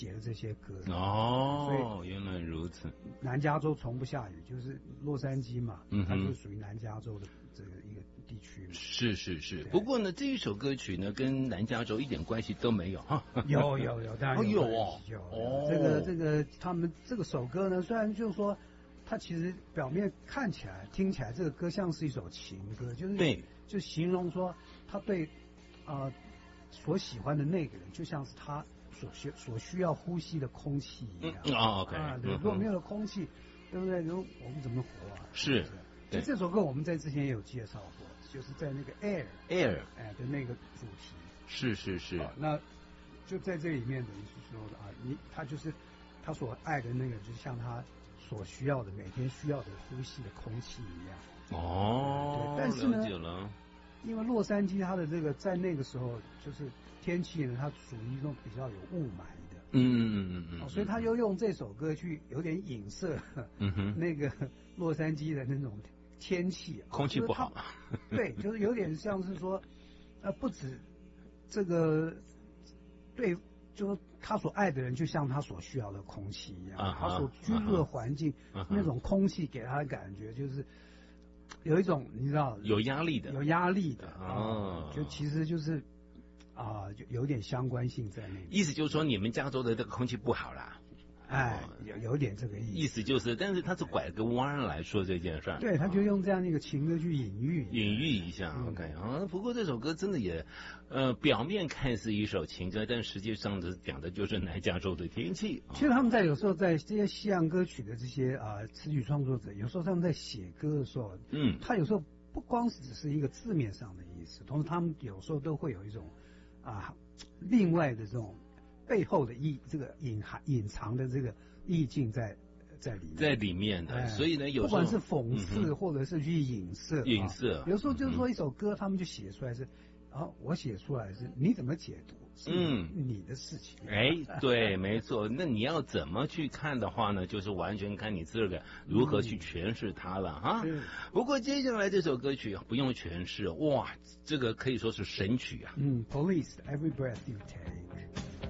写的这些歌。 哦，原来如此。 南加州从不下雨，就是洛杉矶嘛，它就属于南加州的这个一个地区嘛。 是。不过呢，这一首歌曲呢，跟南加州一点关系都没有哈。 有，当然有哦。 这个他们这个首歌呢，虽然就是说，它其实表面看起来、听起来，这个歌像是一首情歌，就是对， 就形容说他对所喜欢的那个人，就像是他所需要呼吸的空气一样。 OK。 对，如果没有了空气，对不对？我们怎么活啊？ 是。 就这首歌我们在之前也有介绍过，就是在那个 Air 的那个主题。 是。 那就在这里面等于是说他就是他所爱的那个，就像他所需要的每天需要的呼吸的空气一样。 对， 但是呢， 了解了。 因为洛杉矶它的这个在那个时候就是天气呢，它属于一种比较有雾霾的。所以他又用这首歌去有点影射那个洛杉矶的那种天气， 空气不好。 对，就是有点像是说，不止这个对，就是他所爱的人就像他所需要的空气一样，他所居住的环境那种空气给他的感觉就是有一种你知道有压力的， 就其实就是就有点相关性在那里。 意思就是说你们加州的这个空气不好啦。 有点这个意思就是，但是他是拐了个弯来说这件事。 对，他就用这样的一个情歌去隐喻一下。OK 不过这首歌真的也，表面看是一首情歌，但实际上讲的就是南加州的天气。 其实他们有时候在这些西洋歌曲的这些词曲创作者，有时候他们在写歌的时候，他有时候不光是只是一个字面上的意思，同时他们有时候都会有一种另外的这种背后的这个隐藏的这个意境在里面的。所以呢，有时候不管是讽刺或者是去影射，有时候就是说一首歌他们就写出来是我写出来是你怎么解读是你的事情。 对，没错。那你要怎么去看的话呢，就是完全看你自个如何去诠释它了不过接下来这首歌曲不用诠释，哇，这个可以说是神曲啊。 Police Every Breath You Take。